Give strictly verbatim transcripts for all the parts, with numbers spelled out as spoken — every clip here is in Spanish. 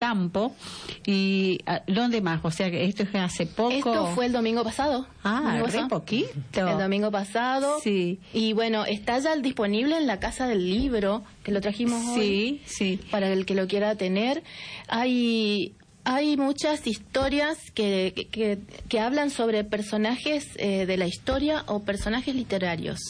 Villocampo. ¿Y dónde más? O sea, que esto es hace poco. Esto fue el domingo pasado. Ah, re poquito. El domingo pasado. Sí. Y bueno, está ya disponible en la Casa del Libro, que lo trajimos sí, hoy. Sí, sí. Para el que lo quiera tener. Hay... Hay muchas historias que, que, que hablan sobre personajes eh, de la historia o personajes literarios.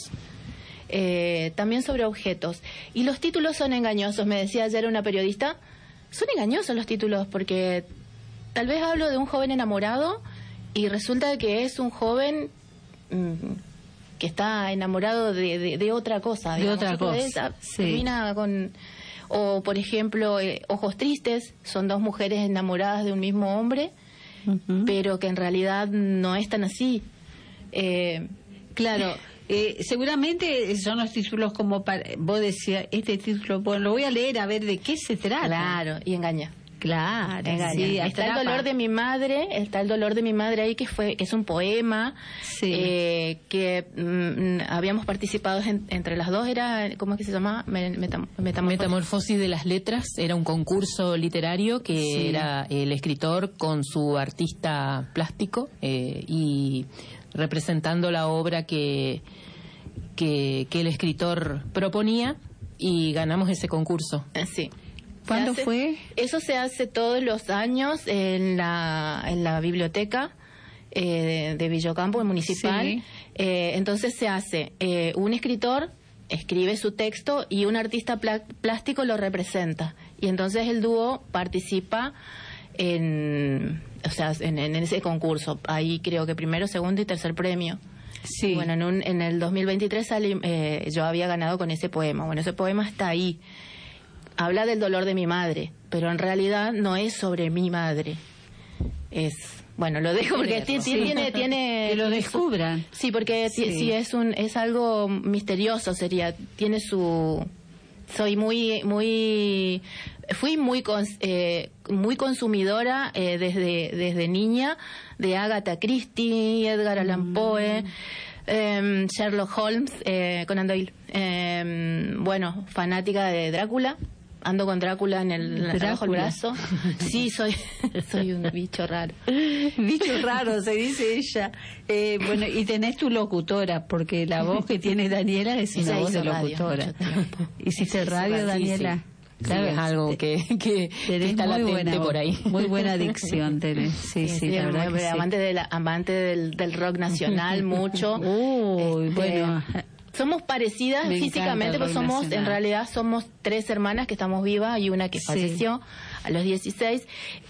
Eh, también sobre objetos. Y los títulos son engañosos, me decía ayer una periodista. Son engañosos los títulos porque tal vez hablo de un joven enamorado y resulta que es un joven mmm, que está enamorado de, de, de otra cosa. De digamos. otra cosa. Esa, sí. Termina con... O, por ejemplo, eh, Ojos Tristes, son dos mujeres enamoradas de un mismo hombre, uh-huh. pero que en realidad no es tan así. Eh, claro, eh, seguramente son los títulos como para... Vos decías, este título, bueno, lo voy a leer a ver de qué se trata. Claro, y engaña. Claro, engaña. Sí, está el dolor de mi madre, está el dolor de mi madre ahí, que fue que es un poema sí. eh, que mm, habíamos participado en, entre las dos, era, ¿cómo es que se llama? Metam metamorfosis. Metamorfosis de las letras, era un concurso literario que sí. era el escritor con su artista plástico eh, y representando la obra que, que, que el escritor proponía y ganamos ese concurso. Sí. ¿Cuándo hace, fue? Eso se hace todos los años en la, en la biblioteca eh, de, de Villocampo, el municipal. Sí. Eh, entonces se hace eh, un escritor, escribe su texto y un artista pl plástico lo representa. Y entonces el dúo participa en, o sea, en, en ese concurso. Ahí creo que primero, segundo y tercer premio. Sí. Bueno, en, un, en el dos mil veintitrés salí, eh, yo había ganado con ese poema. Bueno, ese poema está ahí. Habla del dolor de mi madre, pero en realidad no es sobre mi madre. Es, bueno, lo dejo porque tiene, sí. tiene, tiene, que lo descubran. Sí, porque sí, sí es un, es algo misterioso sería. Tiene su, soy muy, muy, fui muy, cons, eh, muy consumidora eh, desde, desde niña de Agatha Christie, Edgar Allan Poe. Mm. Eh, Sherlock Holmes, eh, Conan Doyle. Eh, bueno, fanática de Drácula. Ando con Drácula en el abajo del brazo. Sí, soy soy un bicho raro. Bicho raro, se dice ella. Eh, bueno, y tenés tu locutora, porque la voz que tiene Daniela es una voz de locutora. ¿Hiciste radio, Daniela? Sí, sí. Claro, sí, es algo que, que, que está latente por ahí. Muy buena dicción tenés. Sí, sí, sí, la verdad muy, que amante, sí. de la, amante del, del rock nacional, mucho. Uy, este, bueno... Somos parecidas Me físicamente, pero somos, nacional. En realidad somos tres hermanas que estamos vivas y una que sí. falleció a los dieciséis.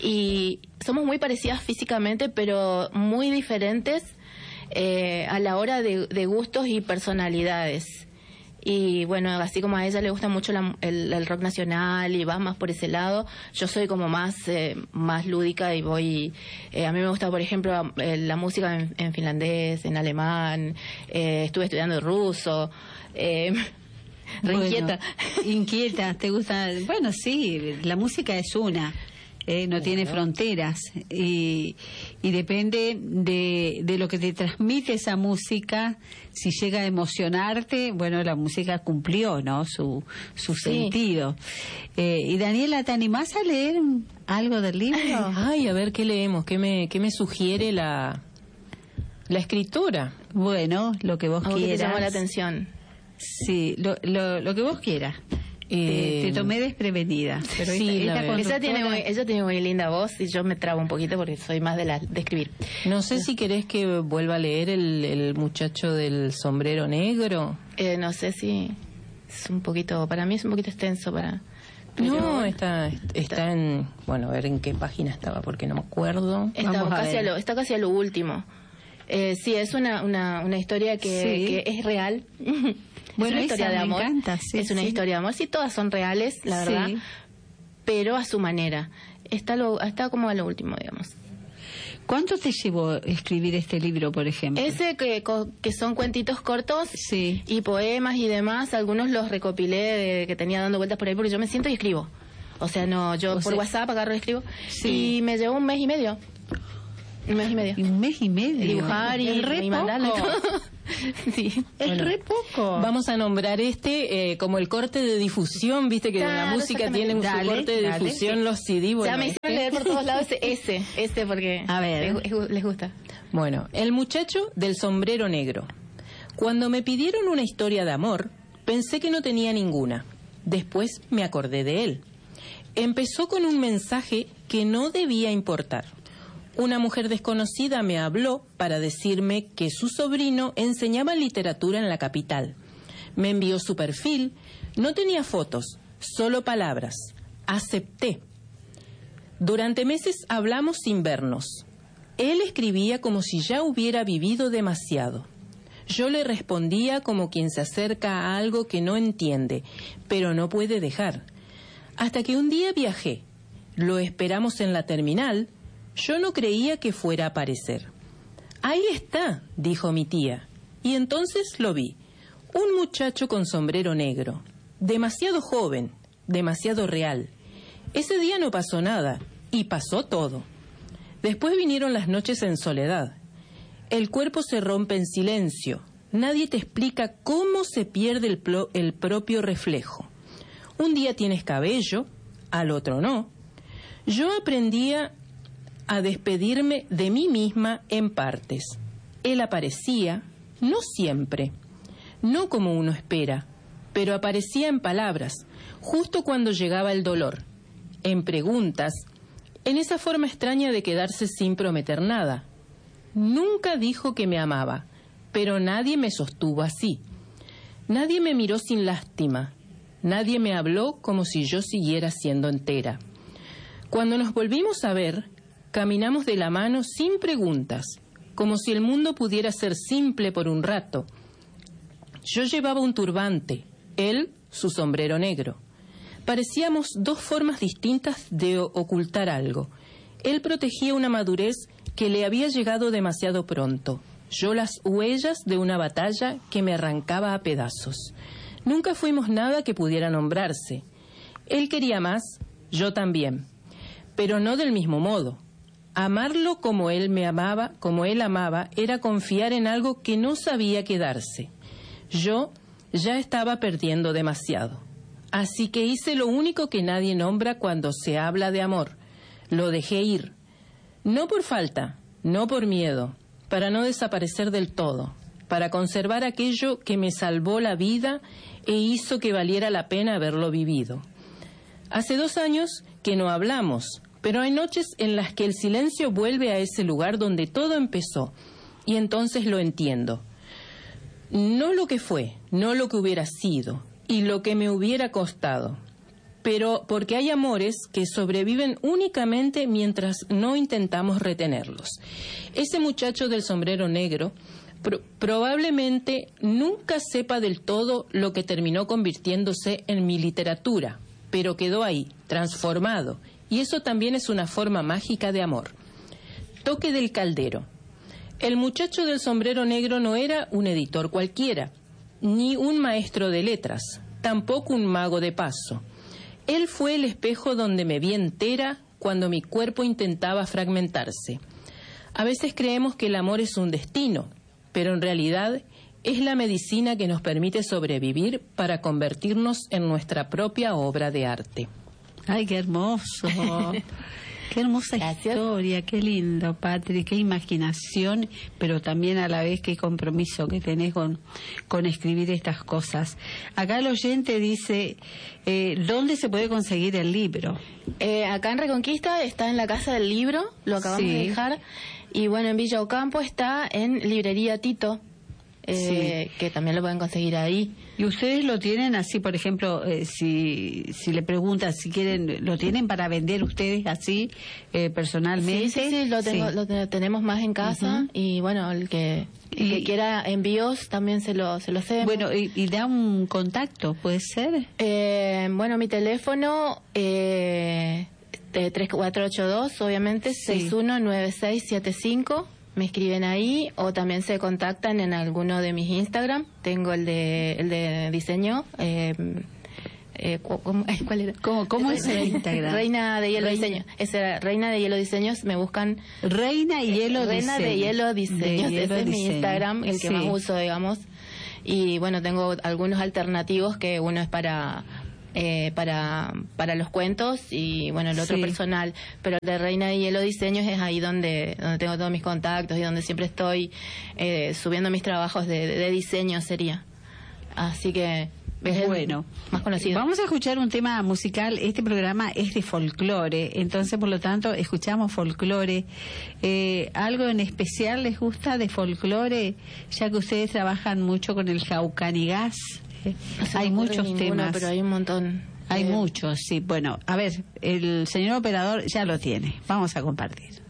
Y somos muy parecidas físicamente, pero muy diferentes eh, a la hora de, de gustos y personalidades. Y bueno, así como a ella le gusta mucho la, el, el rock nacional y va más por ese lado, yo soy como más eh, más lúdica y voy... Eh, a mí me gusta, por ejemplo, eh, la música en, en finlandés, en alemán, eh, estuve estudiando ruso... Eh, bueno, inquieta. Inquieta, ¿te gusta? Bueno, sí, la música es una. Eh, no tiene fronteras y, y depende de, de lo que te transmite esa música. Si llega a emocionarte, bueno, la música cumplió, ¿no? Su, su sí. sentido. Eh, y Daniela, ¿te animás a leer algo del libro? Ay, a ver qué leemos, qué me, qué me sugiere la, la escritora. Bueno, lo que vos ¿A quieras. ¿Qué te llama la atención? Sí, lo, lo, lo que vos quieras. Eh, te, te tomé desprevenida, pero sí, esta, esta ella, conductora... tiene muy, ella tiene muy linda voz y yo me trabo un poquito porque soy más de la de escribir. No sé si querés que vuelva a leer el, el muchacho del sombrero negro. Eh, no sé si es un poquito, para mí es un poquito extenso para... Pero no, está, está está en, bueno, a ver en qué página estaba porque no me acuerdo. Está, casi a, lo, está casi a lo último. Eh, sí, es una, una, una historia que, sí. que es real. Bueno, es una historia de amor. Me encanta, sí, es una sí. historia de amor. Sí, todas son reales, la verdad. Sí. Pero a su manera. Está, lo, está como a lo último, digamos. ¿Cuánto te llevó escribir este libro, por ejemplo? Ese que, que son cuentitos cortos sí. y poemas y demás. Algunos los recopilé de, que tenía dando vueltas por ahí porque yo me siento y escribo. O sea, no, yo o por sea, WhatsApp agarro y escribo. Sí. Y me llevó un mes y medio. Un mes y medio. Un mes y medio. Dibujar y, re y mandarle todo. Sí. Es Bueno, re poco. Vamos a nombrar este eh, como el corte de difusión, viste que Claro, la música tiene un Dale, corte de dale, difusión, sí. los C D. Bueno, Ya me este. hicieron leer por todos lados ese, ese, porque A ver. les, les gusta. Bueno, el muchacho del sombrero negro. Cuando me pidieron una historia de amor, pensé que no tenía ninguna. Después me acordé de él. Empezó con un mensaje que no debía importar. Una mujer desconocida me habló para decirme que su sobrino enseñaba literatura en la capital. Me envió su perfil. No tenía fotos, solo palabras. Acepté. Durante meses hablamos sin vernos. Él escribía como si ya hubiera vivido demasiado. Yo le respondía como quien se acerca a algo que no entiende, pero no puede dejar. Hasta que un día viajé. Lo esperamos en la terminal. Yo no creía que fuera a aparecer. Ahí está, dijo mi tía. Y entonces lo vi. Un muchacho con sombrero negro. Demasiado joven, demasiado real. Ese día no pasó nada, y pasó todo. Después vinieron las noches en soledad. El cuerpo se rompe en silencio. Nadie te explica cómo se pierde el, plo- el propio reflejo. Un día tienes cabello, al otro no. Yo aprendía a despedirme de mí misma en partes. Él aparecía, no siempre, no como uno espera, pero aparecía en palabras, justo cuando llegaba el dolor, en preguntas, en esa forma extraña de quedarse sin prometer nada. Nunca dijo que me amaba, pero nadie me sostuvo así. Nadie me miró sin lástima. Nadie me habló como si yo siguiera siendo entera. Cuando nos volvimos a ver, caminamos de la mano sin preguntas, como si el mundo pudiera ser simple por un rato. Yo llevaba un turbante, él su sombrero negro. Parecíamos dos formas distintas de ocultar algo. Él protegía una madurez que le había llegado demasiado pronto. Yo las huellas de una batalla que me arrancaba a pedazos. Nunca fuimos nada que pudiera nombrarse. Él quería más, yo también, pero no del mismo modo. Amarlo como él me amaba, como él amaba, era confiar en algo que no sabía quedarse. Yo ya estaba perdiendo demasiado. Así que hice lo único que nadie nombra cuando se habla de amor. Lo dejé ir. No por falta, no por miedo, para no desaparecer del todo, para conservar aquello que me salvó la vida e hizo que valiera la pena haberlo vivido. Hace dos años que no hablamos, pero hay noches en las que el silencio vuelve a ese lugar donde todo empezó, y entonces lo entiendo. No lo que fue, no lo que hubiera sido, y lo que me hubiera costado, pero porque hay amores que sobreviven únicamente mientras no intentamos retenerlos. Ese muchacho del sombrero negro pro- probablemente nunca sepa del todo lo que terminó convirtiéndose en mi literatura, pero quedó ahí, transformado, y eso también es una forma mágica de amor. Toque del caldero. El muchacho del sombrero negro no era un editor cualquiera, ni un maestro de letras, tampoco un mago de paso. Él fue el espejo donde me vi entera cuando mi cuerpo intentaba fragmentarse. A veces creemos que el amor es un destino, pero en realidad es la medicina que nos permite sobrevivir para convertirnos en nuestra propia obra de arte. Ay, qué hermoso. Qué hermosa Gracias. historia, qué lindo, Patri, qué imaginación, pero también a la vez qué compromiso que tenés con, con escribir estas cosas. Acá el oyente dice, eh, ¿dónde se puede conseguir el libro? Eh, acá en Reconquista está en la Casa del Libro, lo acabamos Sí. de dejar. Y bueno, en Villa Ocampo está en Librería Tito, eh, que también lo pueden conseguir ahí. Y ustedes lo tienen así, por ejemplo, eh, si si le preguntan si quieren, ¿lo tienen para vender ustedes así eh, personalmente? Sí, sí, sí, lo, tengo, Sí. lo te- tenemos más en casa. Ujú. Y bueno, el que, el Y- que quiera envíos también se lo, se lo hacemos. Bueno, y, y da un contacto, ¿puede ser? Eh, bueno, mi teléfono, eh, de tres cuatro ocho dos, obviamente, Sí. seis uno nueve seis siete cinco. Me escriben ahí o también se contactan en alguno de mis Instagram. Tengo el de, el de diseño, eh, Eh, ¿cómo, ¿Cuál era? ¿Cómo, cómo es el Instagram? Reina de Hielo Reina. Diseños. Ese era Reina de Hielo Diseños. Me buscan. Reina y Hielo Reina Diseños. de Hielo Diseños. De Hielo Ese es mi Diseños. Instagram, el que Sí. más uso, digamos. Y bueno, tengo algunos alternativos, que uno es para eh, para para los cuentos y bueno, el otro Sí. personal. Pero el de Reina de Hielo Diseños es ahí donde donde tengo todos mis contactos y donde siempre estoy eh, subiendo mis trabajos de, de diseño, sería. Así que es el Bueno, más conocido. vamos a escuchar un tema musical. Este programa es de folclore, entonces por lo tanto escuchamos folclore. Eh, ¿Algo en especial les gusta de folclore? Ya que ustedes trabajan mucho con el jaucanigás, eh, No se me hay ocurre muchos ninguno, temas. pero hay un montón. Hay Eh, muchos, sí. Bueno, a ver, el señor operador ya lo tiene. Vamos a compartir.